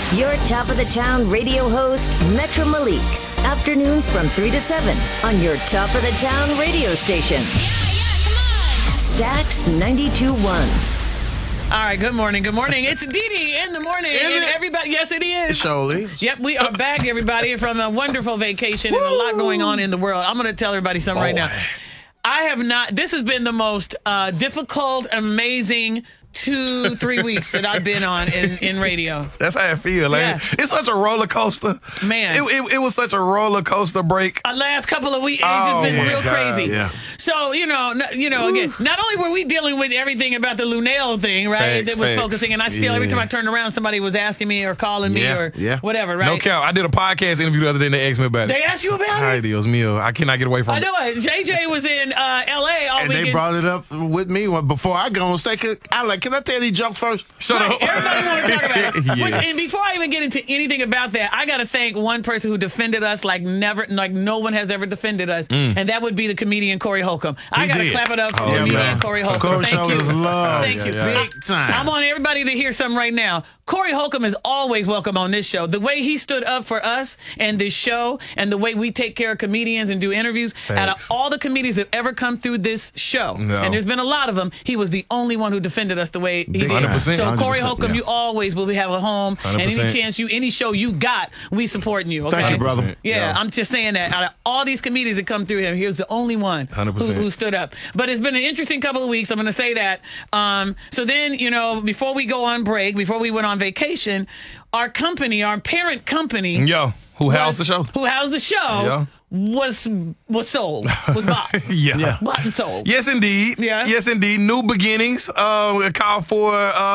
Your top of the town radio host, Metro Malik. Afternoons from 3 to 7 on your top of the town radio station. Come on. Stax 92.1. All right, good morning. Good morning. It's Dee Dee in the morning. Is and it? everybody, yes, it is. Surely. Yep, we are back, everybody, from a wonderful vacation and a lot going on in the world. I'm going to tell everybody something right now. I have not, this has been the most difficult, amazing 2-3 weeks that I've been on in radio. That's how I feel. Like, Yeah. it's such a roller coaster. Man. It was such a roller coaster break. Last couple of weeks, it's just been my real God, crazy. yeah. So, again, not only were we dealing with everything about the Lunel thing, right, that was focusing, and I still, every time I turned around, somebody was asking me or calling me or whatever, right? No count. I did a podcast interview the other day and they asked me about it. They asked you about Ay, it? Dios mío. I cannot get away from I it. know it. JJ was in L.A. all And weekend. they brought it up with me before I go on stage. I'm like, can I tell these jokes first? Shut Right, up. everybody want to talk about it. Yes. And before I even get into anything about that, I got to thank one person who defended us like no one has ever defended us, and that would be the comedian Corey Holcomb. I got to clap it up for comedian Corey Holcomb. Corey Thank showed you. us love. Thank you. Big time. I want everybody to hear something right now. Corey Holcomb is always welcome on this show. The way he stood up for us and this show and the way we take care of comedians and do interviews, out of all the comedians that ever come through this show, and there's been a lot of them, he was the only one who defended us the way he did. 100%. So Corey 100%, Holcomb, you always will have a home, and any 100%. chance any show you got, we supporting you. Okay? Thank you, brother. Yeah, I'm just saying that out of all these comedians that come through here, he was the only one 100%. who stood up. But it's been an interesting couple of weeks. I'm going to say that. So then, before we go on break, before we went on vacation, our company, our parent company, Who housed the show? Who housed the show? Was sold, was bought. Bought and sold. Yes, indeed. Yeah. Yes, indeed. New beginnings. Call for,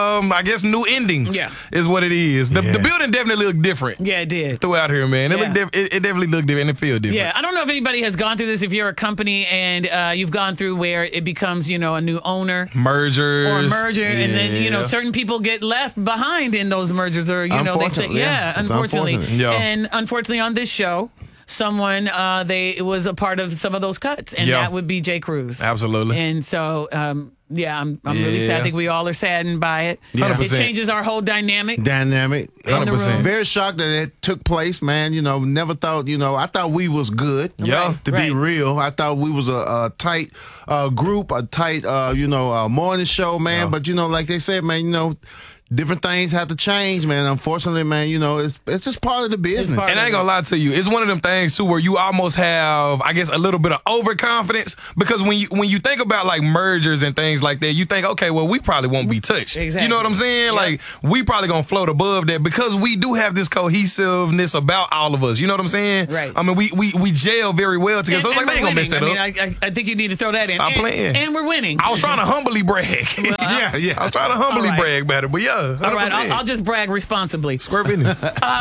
I guess, new endings. Yeah. Is what it is. The building definitely looked different. Yeah, it did. Throughout here, man. It Yeah. looked it definitely looked different and it feel different. Yeah, I don't know if anybody has gone through this. If you're a company and you've gone through where it becomes, a new owner. Mergers. Or a merger, and then, certain people get left behind in those mergers or, they say, Unfortunately, yeah, it's unfortunately. unfortunate. Yeah. And unfortunately on this show, someone, it was a part of some of those cuts, and that would be Jay Cruz. Absolutely. And so, I'm really sad. I think we all are saddened by it. Yeah. It changes our whole dynamic. In the 100%. room. Very shocked that it took place, man. Never thought, I thought we was good. Yeah. To be real. I thought we was a tight group, a tight, morning show, man. But, like they said, man, different things have to change, man. Unfortunately, man, it's just part of the business. And I ain't gonna lie to you, it's one of them things too where you almost have, I guess, a little bit of overconfidence because when you think about like mergers and things like that, you think, okay, well, we probably won't be touched. Exactly. You know what I'm saying? Yep. Like we probably gonna float above that because we do have this cohesiveness about all of us. You know what I'm saying? Right. I mean, we gel very well together. So it's like they ain't gonna mess that up. I think you need to throw that in. Stop playing. And we're winning. I was trying to humbly brag. I was trying to humbly all right. brag about it, but yeah. 100%. All right, I'll just brag responsibly. Square business.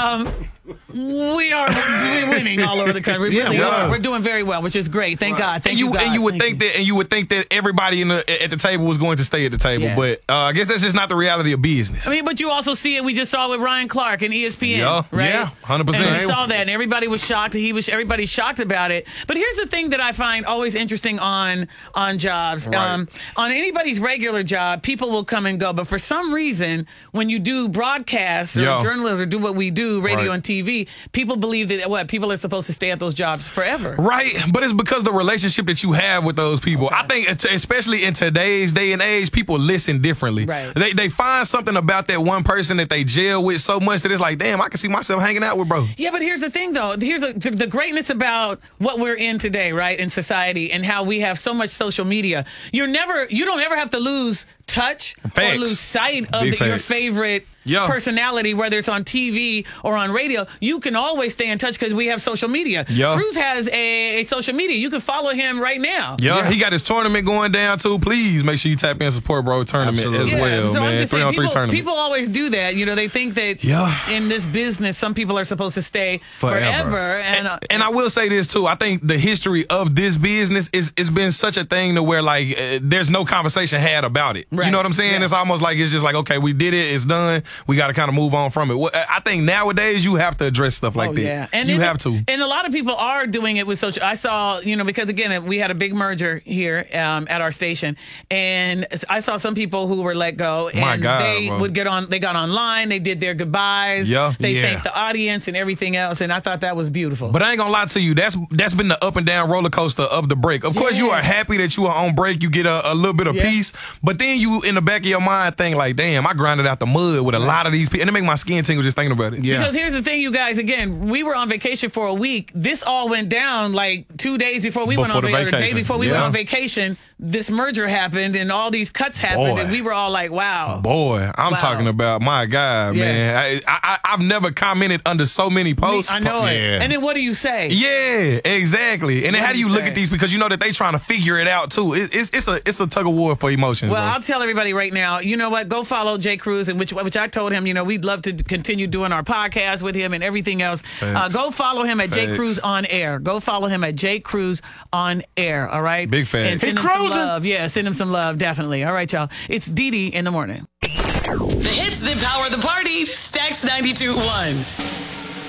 We're winning all over the country. Yeah, Really we are. are. We're doing very well, which is great. Thank God. Thank you, God. And you would Thank think that everybody at the table was going to stay at the table, Yeah. but I guess that's just not the reality of business. I mean, but you also see it. We just saw it with Ryan Clark and ESPN, Yeah. right? Yeah, 100%. And we saw that, and everybody was shocked. Everybody's shocked about it. But here's the thing that I find always interesting on jobs. Right. On anybody's regular job, people will come and go. But for some reason, when you do broadcasts or journalism or do what we do, radio and TV, people believe that people are supposed to stay at those jobs forever. Right, but it's because the relationship that you have with those people. Okay. I think, especially in today's day and age, people listen differently. Right. They find something about that one person that they gel with so much that it's like, damn, I can see myself hanging out with bro. Yeah, but here's the thing, though. Here's the greatness about what we're in today, right, in society, and how we have so much social media. You don't ever have to lose touch Facts. or lose sight of Big your facts. favorite personality, whether it's on TV or on radio. You can always stay in touch because we have social media. Yeah. Cruz has a social media. You can follow him right now. Yeah, he got his tournament going down too. Please make sure you tap in and support bro tournament Absolutely. as well, so I'm man. just saying, 3-on-3 tournament. people always do that. They think that in this business, some people are supposed to stay forever. And I will say this too. I think the history of this business it's been such a thing to where like there's no conversation had about it. Right. You know what I'm saying? Yeah. It's almost like it's just like, okay, we did it. It's done. We got to kind of move on from it. I think nowadays you have have to address stuff like that. Yeah. And you then- have to. And a lot of people are doing it with social. I saw, because again, we had a big merger here at our station, and I saw some people who were let go, and My God, they bro. would they got online, they did their goodbyes, Yeah. they Yeah. thanked the audience and everything else, and I thought that was beautiful. But I ain't gonna lie to you. That's been the up and down roller coaster of the break. Of course, you Yeah. are happy that you are on break. You get a little bit of Yeah. peace. But then you, in the back of your mind, think like, damn, I grinded out the mud with a lot of these people. And it make my skin tingle just thinking about it. Yeah. Because here's the thing, you guys, again, we were on vacation for a week. This all went down like 2 days before we went on Before the vacation. The day vacation. before we went Yeah. on vacation, this merger happened and all these cuts happened. Boy. And we were all like, wow. Boy, I'm Wow. talking about, my God, Yeah. man. I've never commented under so many posts. I know it. Yeah. And then what do you say? Yeah, exactly. And then What how do do you you look say? at these? Because you know that they trying to figure it out too. It's a tug of war for emotions. Well, bro. I'll tell everybody right now, you know what? Go follow Jay Cruz, and which I told him, we'd love to continue doing our podcast with him and everything else. Thanks. Go follow him at Jay Thanks. Cruz on Air. Go follow him at Jay Cruz on Air. All right, Big fan. And send He him some cruising. love. Yeah, send him some love, definitely. All right, y'all. It's Dee Dee in the morning. The hits that power the party. Stacks 92.1.